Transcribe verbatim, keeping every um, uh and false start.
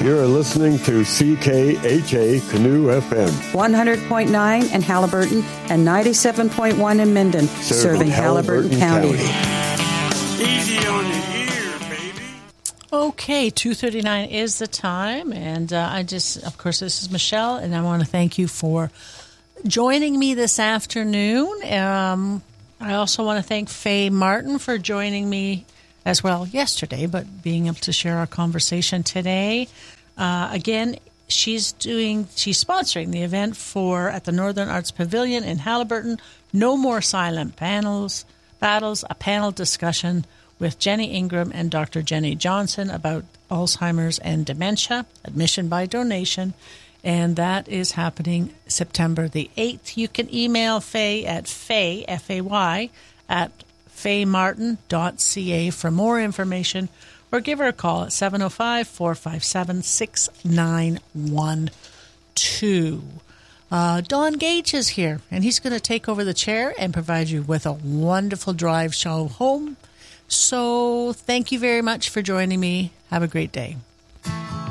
You're listening to C K H A Canoe F M. one hundred point nine in Haliburton and ninety-seven point one in Minden, serving, serving Haliburton, Haliburton County. County. Easy on the ear, baby. Okay, two thirty-nine is the time, and uh, I just, of course, this is Michelle, and I want to thank you for joining me this afternoon. Um, I also want to thank Faye Martin for joining me as well yesterday, but being able to share our conversation today. Uh, again, she's doing, she's sponsoring the event for at the Northern Arts Pavilion in Haliburton. No More Silent Panels, Battles, a panel discussion with Jenny Ingram and Doctor Jenny Johnson about Alzheimer's and dementia, admission by donation. And that is happening September the eighth. You can email Faye at Faye, F A Y, at faye martin dot c a for more information, or give her a call at seven oh five, four five seven, six nine one two. Uh, Don Gage is here, and he's going to take over the chair and provide you with a wonderful drive show home. So thank you very much for joining me. Have a great day.